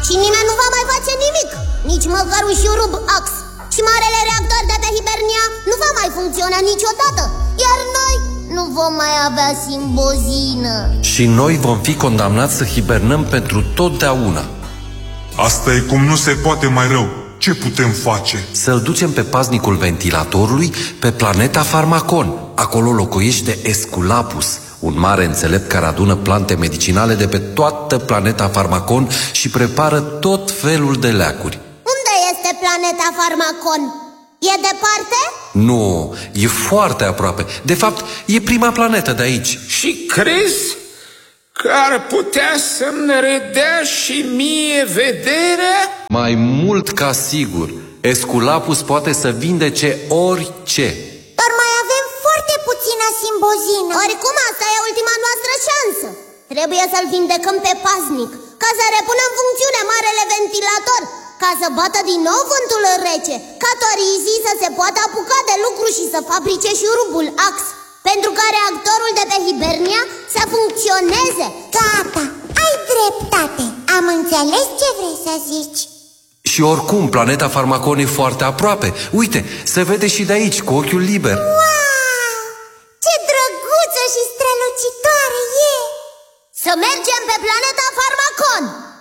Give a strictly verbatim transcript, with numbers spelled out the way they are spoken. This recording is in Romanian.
și nimeni nu va mai face nimic, nici măcar un șurub ax. Și marele reactor de pe Hibernia nu va mai funcționa niciodată, iar noi nu vom mai avea simbozină. Și noi vom fi condamnați să hibernăm pentru totdeauna. Asta e cum nu se poate mai rău. Ce putem face? Să-l ducem pe paznicul ventilatorului pe planeta Pharmacon. Acolo locuiește Esculapus, un mare înțelept care adună plante medicinale de pe toată planeta Pharmacon și prepară tot felul de leacuri. Unde este planeta Pharmacon? E departe? Nu, e foarte aproape. De fapt, e prima planetă de aici. Și crezi că ar putea să-mi redea și mie vederea? Mai mult ca sigur, Esculapus poate să vindece orice. Dar mai avem foarte puțină simbozină. Oricum, asta e ultima noastră șansă. Trebuie să-l vindecăm pe paznic, ca să repună în funcțiune marele ventilator, ca să bată din nou vântul rece, ca Torizii să se poată apuca de lucru și să fabrice șurubul ax, pentru ca reactorul de pe Hibernia să funcționeze. Gata, ai dreptate. Am înțeles ce vrei să zici. Și oricum, planeta Pharmacon e foarte aproape. Uite, se vede și de aici, cu ochiul liber. Wow! Ce drăguță și strălucitoare e! Să mergem pe planeta Pharmacon!